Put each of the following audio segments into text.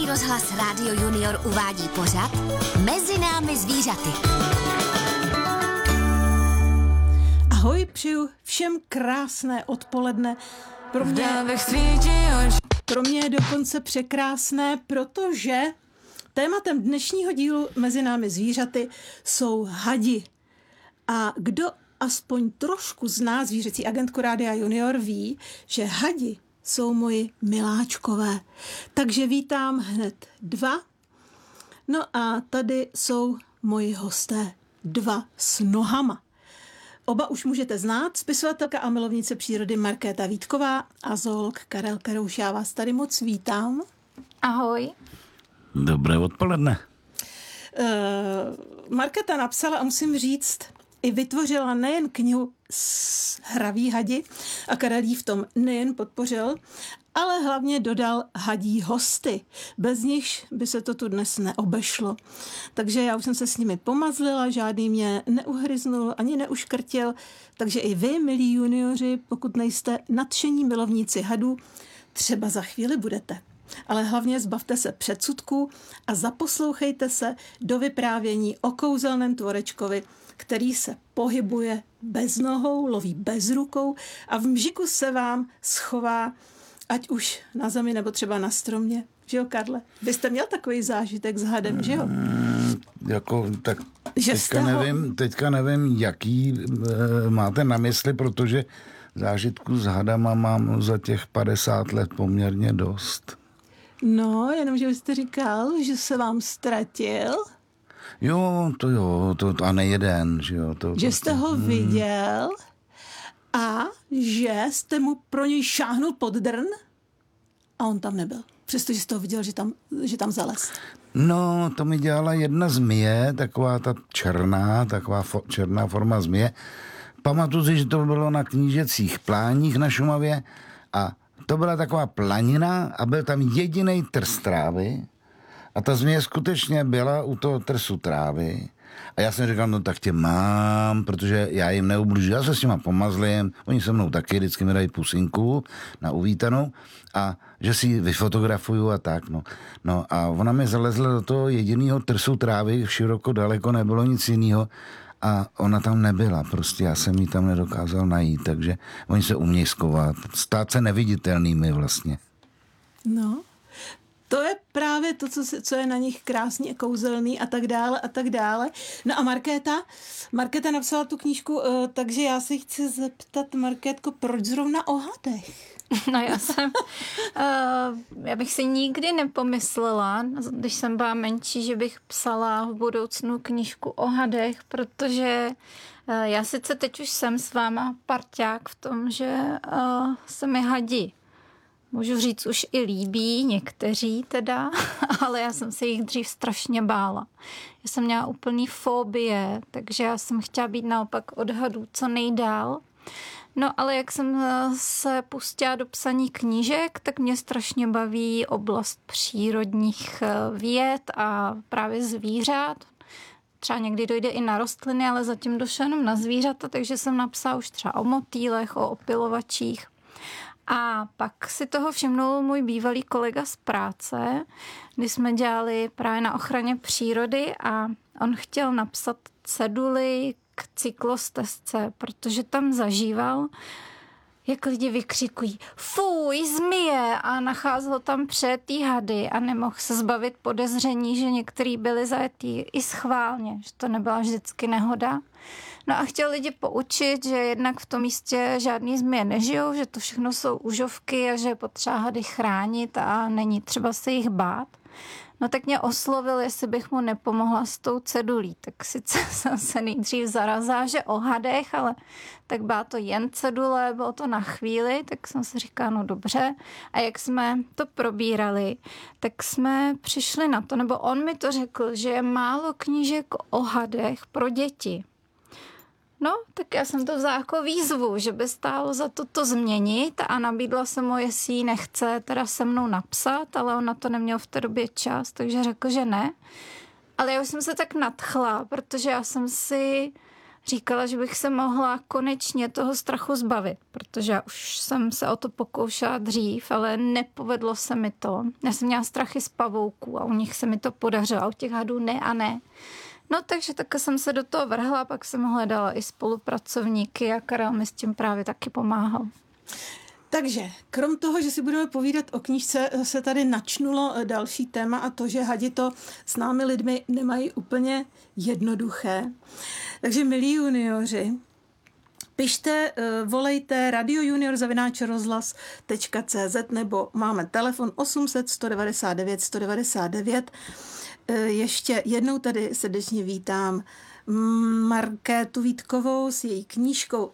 rozhlas Rádio Junior uvádí pořad Mezi námi zvířaty. Ahoj, přeju všem krásné odpoledne. Pro mě je dokonce překrásné, protože tématem dnešního dílu Mezi námi zvířaty jsou hadi. A kdo aspoň trošku zná zvířecí agentku Rádia Junior ví, že hadi jsou moji miláčkové. Takže vítám hned dva. No a tady jsou moji hosté, dva s nohama. Oba už můžete znát, spisovatelka a milovnice přírody Markéta Vítková a zoolog Karel Karouš. Já vás tady moc vítám. Ahoj. Dobré odpoledne. Markéta napsala a musím říct, i vytvořila nejen knihu Hraví hadi a Karel jí v tom nejen podpořil, ale hlavně dodal hadí hosty. Bez nich by se to tu dnes neobešlo. Takže já už jsem se s nimi pomazlila, žádný mě neuhryznul ani neuškrtil, takže i vy, milí junioři, pokud nejste nadšení milovníci hadů, třeba za chvíli budete. Ale hlavně zbavte se předsudků a zaposlouchejte se do vyprávění o kouzelném tvorečkovi, který se pohybuje bez nohou, loví bez rukou a v mžiku se vám schová, ať už na zemi nebo třeba na stromě. Že jo, Karle? Vy jste měl takový zážitek s hadem, že jo? Teďka nevím, jaký máte na mysli, protože zážitku s hadama mám za těch 50 let poměrně dost. No, jenomže jste říkal, že se vám ztratil. Jo, to a nejeden, že jo. Že jste ho viděl a že jste mu pro něj šáhnul pod drn a on tam nebyl. Přestože jste ho viděl, že tam zalez. No, to mi dělala jedna zmije, taková ta černá forma zmije. Pamatuju si, že to bylo na knížecích pláních na Šumavě a to byla taková planina a byl tam jediný trs trávy a ta zmije skutečně byla u toho trsu trávy. A já jsem říkal, no tak tě mám, protože já jim neubližuji, já se s nima pomazlím, oni se mnou taky vždycky mi dají pusinku na uvítanou a že si ji vyfotografuju a tak, no a ona mi zalezla do toho jediného trsu trávy, široko daleko nebylo nic jiného a ona tam nebyla, prostě já jsem ji tam nedokázal najít, takže oni se umějí skovat, stát se neviditelnými vlastně. No, to je právě to, co je na nich krásný a kouzelný a tak dále a tak dále. No a Markéta napsala tu knížku, takže já se chci zeptat, Markétko, proč zrovna o hadech? No já bych si nikdy nepomyslela, když jsem byla menší, že bych psala v budoucnu knížku o hadech, protože já sice teď už jsem s váma parťák v tom, že se mi hadi, můžu říct, už i líbí, někteří teda, ale já jsem se jich dřív strašně bála. Já jsem měla úplný fobie, takže já jsem chtěla být naopak od hadů co nejdál. No ale jak jsem se pustila do psaní knížek, tak mě strašně baví oblast přírodních věd a právě zvířat. Třeba někdy dojde i na rostliny, ale zatím došlo jenom na zvířata, takže jsem napsala už třeba o motýlech, o opilovačích. A pak si toho všimnul můj bývalý kolega z práce, kdy jsme dělali právě na ochraně přírody a on chtěl napsat ceduly k cyklostezce, protože tam zažíval, jak lidi vykřikují fuj, zmije a nacházel tam přejetý hady a nemohl se zbavit podezření, že některý byli zajetý i schválně, že to nebyla vždycky nehoda. No a chtěl lidi poučit, že jednak v tom místě žádný zmije nežijou, že to všechno jsou užovky a že je potřeba hady chránit a není třeba se jich bát. No tak mě oslovil, jestli bych mu nepomohla s tou cedulí. Tak sice jsem se nejdřív zarazila, že o hadech, ale tak byla to jen cedule, bylo to na chvíli, tak jsem si říkala, no dobře. A jak jsme to probírali, tak jsme přišli na to, nebo on mi to řekl, že je málo knížek o hadech pro děti. No, tak já jsem to vzala jako výzvu, že by stálo za to změnit a nabídla jsem mu, jestli ji nechce teda se mnou napsat, ale on na to neměl v té době čas, takže řekl, že ne. Ale já už jsem se tak nadchla, protože já jsem si říkala, že bych se mohla konečně toho strachu zbavit, protože já už jsem se o to pokoušela dřív, ale nepovedlo se mi to. Já jsem měla strachy z pavouků a u nich se mi to podařilo, a u těch hadů ne a ne. No takže tak jsem se do toho vrhla, pak jsem hledala i spolupracovníky a Karel mi s tím právě taky pomáhal. Takže, krom toho, že si budeme povídat o knížce, se tady načnulo další téma a to, že hadi to s námi lidmi nemají úplně jednoduché. Takže, milí junioři, pište, volejte radiojunior@rozhlas.cz nebo máme telefon 800 199 199. Ještě jednou tady srdečně vítám Markétu Vítkovou s její knížkou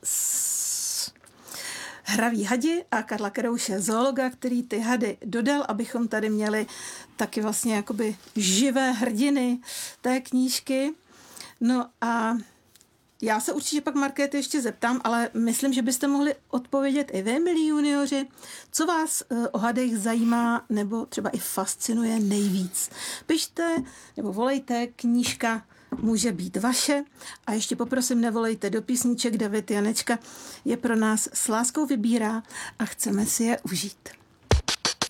Hraví hadi a Karla Kerouše, zoologa, který ty hady dodal, abychom tady měli taky vlastně jakoby živé hrdiny té knížky. No a já se určitě pak Markéty ještě zeptám, ale myslím, že byste mohli odpovědět i vy, milí junioři, co vás o hadech zajímá nebo třeba i fascinuje nejvíc. Pište nebo volejte, knížka může být vaše. A ještě poprosím, nevolejte do písniček, David Janečka je pro nás s láskou vybírá a chceme si je užít.